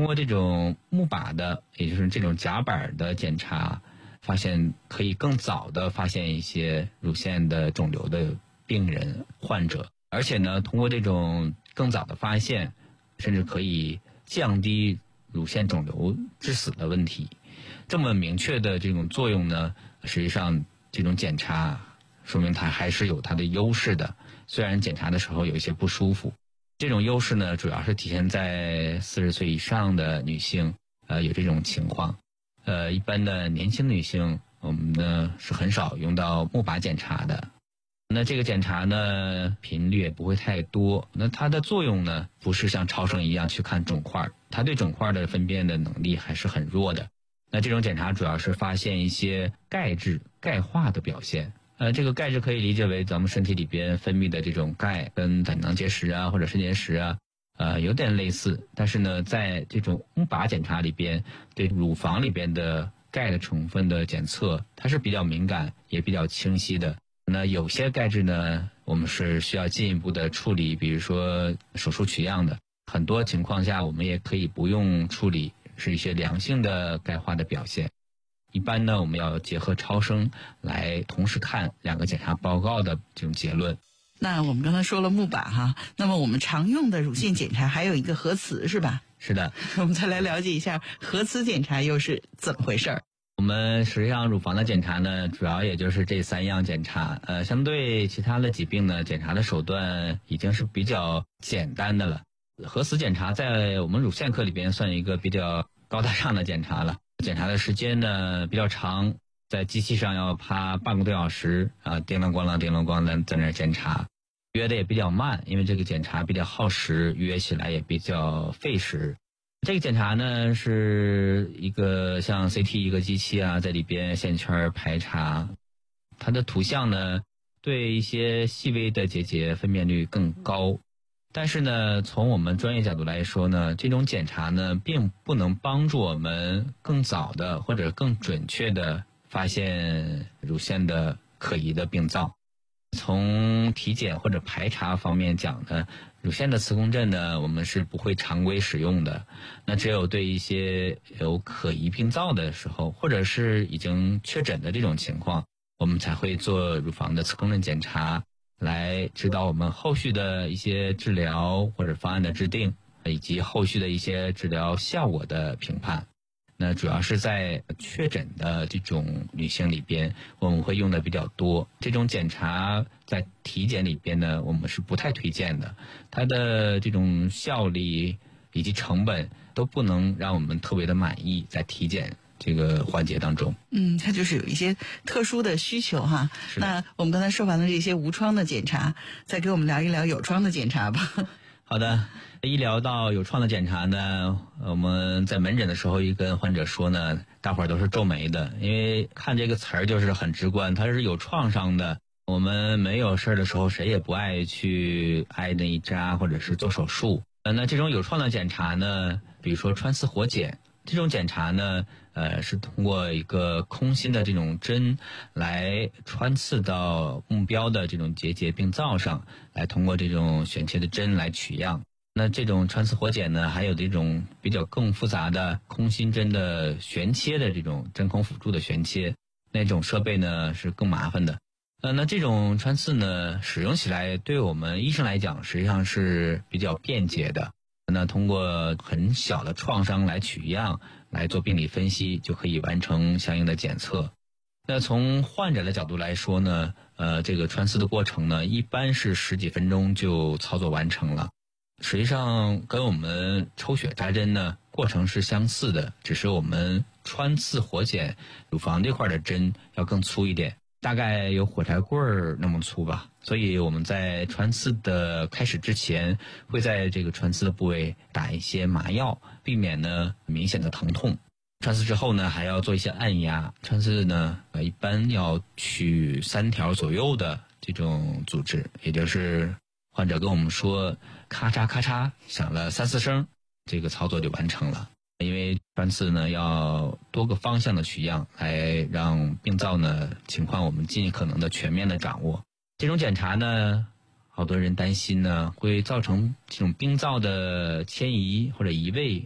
通过这种钼靶的，也就是这种夹板的检查，发现可以更早的发现一些乳腺的肿瘤的病人患者，而且呢，通过这种更早的发现，甚至可以降低乳腺肿瘤致死的问题。这么明确的这种作用呢，实际上这种检查说明它还是有它的优势的，虽然检查的时候有一些不舒服。这种优势呢，主要是体现在40岁以上的女性，有这种情况。一般的年轻女性，我们呢是很少用到钼靶检查的。那这个检查呢，频率也不会太多。那它的作用呢，不是像超声一样去看肿块，它对肿块的分辨的能力还是很弱的。那这种检查主要是发现一些钙质、钙化的表现。这个钙质可以理解为咱们身体里边分泌的这种钙，跟胆囊结石啊或者肾结石啊，有点类似。但是呢，在这种钼靶检查里边，对乳房里边的钙的成分的检测，它是比较敏感也比较清晰的。那有些钙质呢，我们是需要进一步的处理，比如说手术取样的。很多情况下，我们也可以不用处理，是一些良性的钙化的表现。一般呢，我们要结合超声来同时看两个检查报告的这种结论。 那我们刚才说了钼靶哈，那么我们常用的乳腺检查还有一个核磁是吧？ 是的。 我们再来了解一下核磁检查又是怎么回事。 我们实际上乳房的检查呢，主要也就是这3样检查。相对其他的疾病呢，检查的手段已经是比较简单的了。核磁检查在我们乳腺科里边算一个比较高大上的检查了。检查的时间呢比较长，在机器上要趴半个多小时啊，叮啷咣啷叮啷咣啷在那儿检查，约的也比较慢，因为这个检查比较耗时，约起来也比较费时。这个检查呢是一个像 CT 一个机器啊，在里边线圈排查，它的图像呢对一些细微的结节分辨率更高。但是呢，从我们专业角度来说呢，这种检查呢并不能帮助我们更早的或者更准确的发现乳腺的可疑的病灶。从体检或者排查方面讲呢，乳腺的磁共振呢我们是不会常规使用的。那只有对一些有可疑病灶的时候，或者是已经确诊的这种情况，我们才会做乳房的磁共振检查，来指导我们后续的一些治疗或者方案的制定，以及后续的一些治疗效果的评判。那主要是在确诊的这种女性里边，我们会用的比较多。这种检查在体检里边呢，我们是不太推荐的，它的这种效率以及成本都不能让我们特别的满意，在体检这个环节当中。 它就是有一些特殊的需求哈。那我们刚才说完了这些无创的检查，再给我们聊一聊有创的检查吧。 好的，一聊到有创的检查呢，我们在门诊的时候一跟患者说呢，大伙儿都是皱眉的，因为看这个词儿就是很直观，它是有创伤的。我们没有事儿的时候，谁也不爱去挨那一扎或者是做手术。那这种有创的检查呢，比如说穿刺活检，这种检查呢，是通过一个空心的这种针来穿刺到目标的这种结节病灶上，来通过这种选切的针来取样。那这种穿刺活检呢，还有这种比较更复杂的空心针的旋切的这种针孔辅助的旋切，那种设备呢是更麻烦的。那这种穿刺呢，使用起来对我们医生来讲实际上是比较便捷的。那通过很小的创伤来取样，来做病理分析，就可以完成相应的检测。那从患者的角度来说呢，这个穿刺的过程呢，一般是10几分钟就操作完成了。实际上跟我们抽血扎针呢，过程是相似的，只是我们穿刺活检乳房这块的针要更粗一点，大概有火柴棍儿那么粗吧。所以我们在穿刺的开始之前，会在这个穿刺的部位打一些麻药，避免呢明显的疼痛。穿刺之后呢，还要做一些按压。穿刺呢，一般要取3条左右的这种组织，也就是患者跟我们说咔嚓咔嚓响了3、4声，这个操作就完成了。因为穿刺呢要多个方向的取样，来让病灶呢情况我们尽可能的全面的掌握。这种检查呢，好多人担心呢会造成这种病灶的迁移或者移位，